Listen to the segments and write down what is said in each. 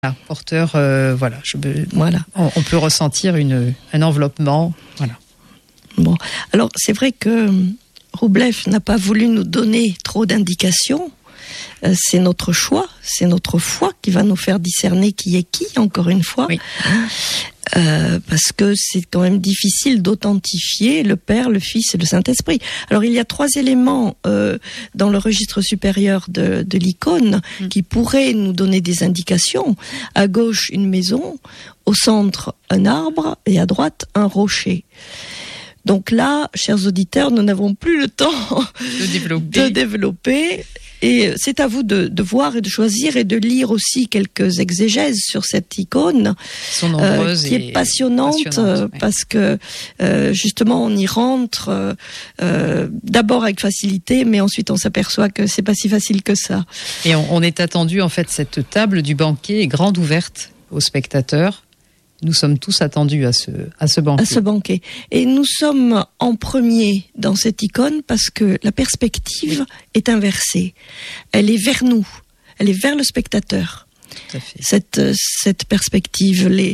porteur, voilà. Voilà. On peut ressentir un enveloppement, voilà. Bon, alors c'est vrai que Roublev n'a pas voulu nous donner trop d'indications. C'est notre choix, c'est notre foi qui va nous faire discerner qui est qui, encore une fois. Oui. Parce que c'est quand même difficile d'authentifier le Père, le Fils et le Saint-Esprit. Alors il y a 3 éléments dans le registre supérieur de l'icône qui pourraient nous donner des indications. À gauche, une maison, au centre, un arbre et à droite, un rocher. Donc là, chers auditeurs, nous n'avons plus le temps de développer. Et c'est à vous de voir et de choisir et de lire aussi quelques exégèses sur cette icône qui est passionnante parce que justement on y rentre d'abord avec facilité, mais ensuite on s'aperçoit que c'est pas si facile que ça. Et on est attendu, en fait, cette table du banquet est grande ouverte aux spectateurs. Nous sommes tous attendus à ce banquet. À ce banquet. Et nous sommes en premier dans cette icône parce que la perspective est inversée. Elle est vers nous. Elle est vers le spectateur. Tout à fait. Cette perspective, les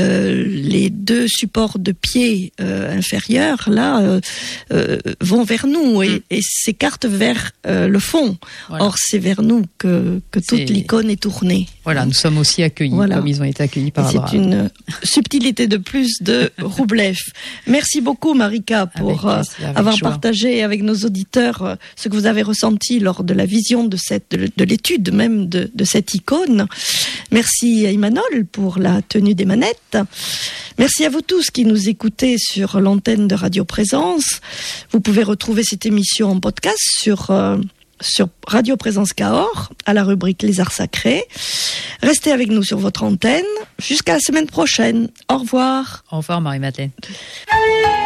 2 supports de pied inférieurs là vont vers nous et s'écartent vers le fond. Voilà. Or c'est vers nous que toute l'icône est tournée. Voilà, nous sommes aussi accueillis comme ils ont été accueillis par Abraham. C'est une subtilité de plus de Roublev. Merci beaucoup Marika pour avoir partagé avec nos auditeurs ce que vous avez ressenti lors de la vision de l'étude même de cette icône. Merci à Emmanuel pour la tenue des manettes. Merci à vous tous qui nous écoutez sur l'antenne de Radio Présence. Vous pouvez retrouver cette émission en podcast sur Radio Présence Cahors, à la rubrique Les Arts Sacrés. Restez avec nous sur votre antenne. Jusqu'à la semaine prochaine. Au revoir. Au revoir Marie-Madeleine.